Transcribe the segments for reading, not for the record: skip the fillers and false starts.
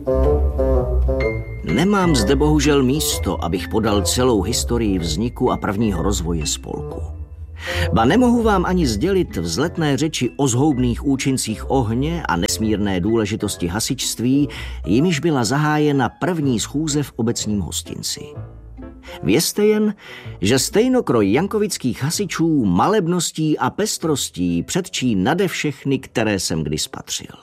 Nemám zde bohužel místo, abych podal celou historii vzniku a prvního rozvoje spolku. Ba nemohu vám ani sdělit vzletné řeči o zhoubných účincích ohně a nesmírné důležitosti hasičství, jimiž byla zahájena první schůze v obecním hostinci. Vězte jen, že stejnokroj jankovických hasičů malebností a pestrostí předčí nade všechny, které jsem kdy spatřil.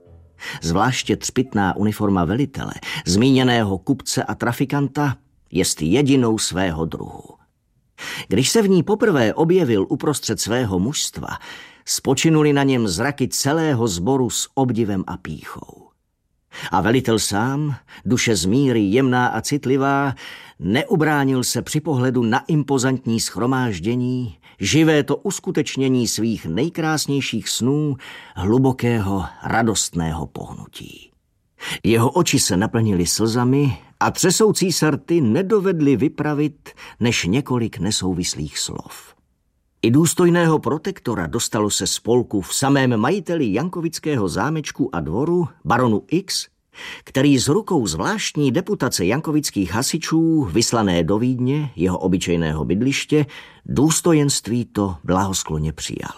Zvláště třpytná uniforma velitele, zmíněného kupce a trafikanta, jest jedinou svého druhu. Když se v ní poprvé objevil uprostřed svého mužstva, spočinuli na něm zraky celého sboru s obdivem a pýchou. A velitel sám, duše z míry jemná a citlivá, neubránil se při pohledu na impozantní shromáždění, živé to uskutečnění svých nejkrásnějších snů, hlubokého, radostného pohnutí. Jeho oči se naplnily slzami a třesoucí se rty nedovedli vypravit než několik nesouvislých slov. I důstojného protektora dostalo se spolku v samém majiteli jankovického zámečku a dvoru, baronu X, který z rukou zvláštní deputace jankovických hasičů, vyslané do Vídně, jeho obyčejného bydliště, důstojenství to blahoskloně přijal.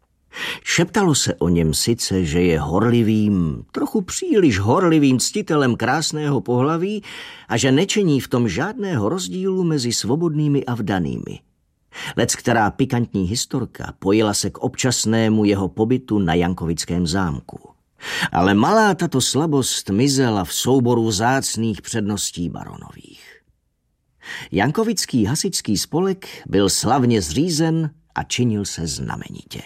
Šeptalo se o něm sice, že je horlivým, trochu příliš horlivým ctitelem krásného pohlaví a že nečení v tom žádného rozdílu mezi svobodnými a vdanými. Leckterá pikantní historka pojila se k občasnému jeho pobytu na jankovickém zámku. Ale malá tato slabost mizela v souboru vzácných předností baronových. Jankovický hasičský spolek byl slavně zřízen a činil se znamenitě.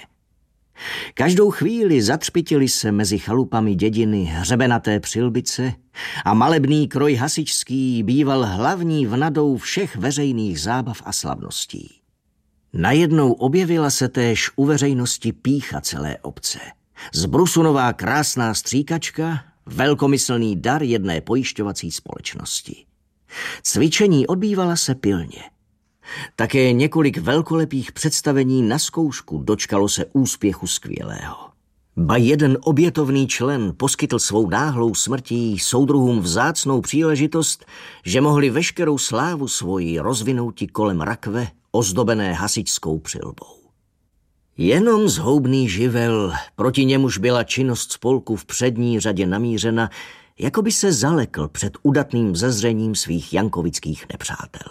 Každou chvíli zatřpitili se mezi chalupami dědiny hřebenaté přilbice a malebný kroj hasičský býval hlavní vnadou všech veřejných zábav a slavností. Najednou objevila se též u veřejnosti pýcha celé obce. Zbrusunová krásná stříkačka, velkomyslný dar jedné pojišťovací společnosti. Cvičení odbývala se pilně. Také několik velkolepých představení na zkoušku dočkalo se úspěchu skvělého. Ba jeden obětovný člen poskytl svou náhlou smrtí soudruhům vzácnou příležitost, že mohli veškerou slávu svoji rozvinouti kolem rakve, ozdobené hasičskou přilbou. Jenom zhoubný živel, proti němuž byla činnost spolku v přední řadě namířena, jako by se zalekl před udatným vzezřením svých jankovických nepřátel.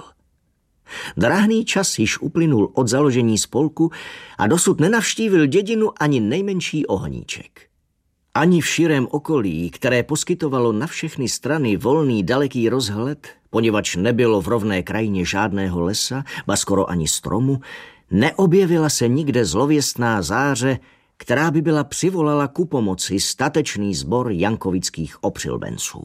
Drahný čas již uplynul od založení spolku a dosud nenavštívil dědinu ani nejmenší ohníček. Ani v širém okolí, které poskytovalo na všechny strany volný daleký rozhled, poněvadž nebylo v rovné krajině žádného lesa, ba skoro ani stromu, neobjevila se nikde zlověstná záře, která by byla přivolala ku pomoci statečný sbor jankovických opřilbenců.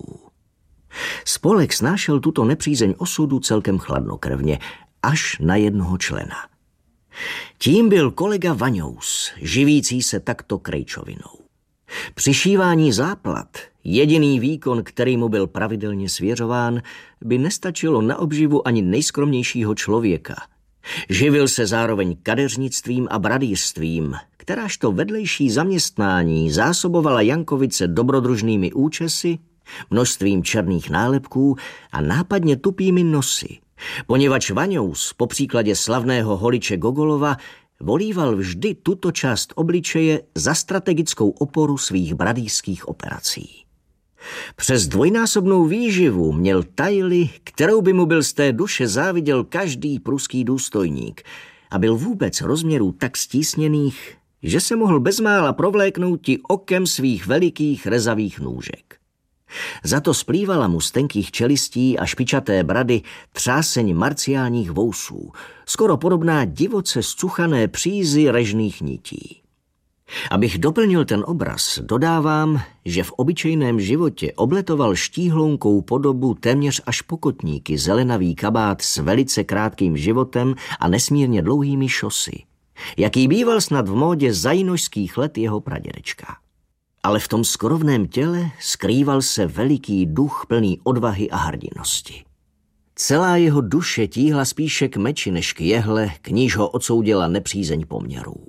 Spolek snášel tuto nepřízeň osudu celkem chladnokrvně, až na jednoho člena. Tím byl kolega Vaňous, živící se takto krejčovinou. Přišívání záplat, jediný výkon, který mu byl pravidelně svěřován, by nestačilo na obživu ani nejskromnějšího člověka. Živil se zároveň kadeřnictvím a bradýřstvím, kterážto vedlejší zaměstnání zásobovala Jankovice dobrodružnými účesy, množstvím černých nálepků a nápadně tupými nosy, poněvadž Vaňous po příkladě slavného holiče Gogolova volíval vždy tuto část obličeje za strategickou oporu svých bradýřských operací. Přes dvojnásobnou výživu měl tajli, kterou by mu byl z té duše záviděl každý pruský důstojník a byl vůbec rozměrů tak stísněných, že se mohl bezmála provléknouti okem svých velikých rezavých nůžek. Za to splývala mu z tenkých čelistí a špičaté brady třáseň marciálních vousů, skoro podobná divoce zcuchané přízy režných nití. Abych doplnil ten obraz, dodávám, že v obyčejném životě obletoval štíhlounkou podobu téměř až pokotníky zelenavý kabát s velice krátkým životem a nesmírně dlouhými šosy, jaký býval snad v módě za jinožských let jeho pradědečka. Ale v tom skorovném těle skrýval se veliký duch plný odvahy a hrdinosti. Celá jeho duše tíhla spíše k meči než k jehle, k níž ho odsoudila nepřízeň poměrů.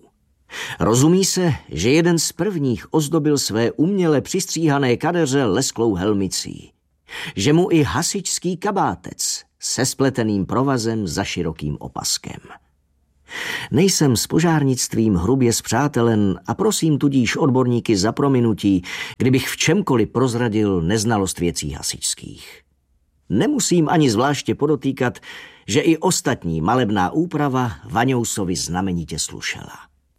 Rozumí se, že jeden z prvních ozdobil své uměle přistříhané kadeře lesklou helmicí. Že mu i hasičský kabátec se spleteným provazem za širokým opaskem. Nejsem s požárnictvím hrubě spřátelen a prosím tudíž odborníky za prominutí, kdybych v čemkoliv prozradil neznalost věcí hasičských. Nemusím ani zvláště podotýkat, že i ostatní malebná úprava Vaňousovi znamenitě slušela.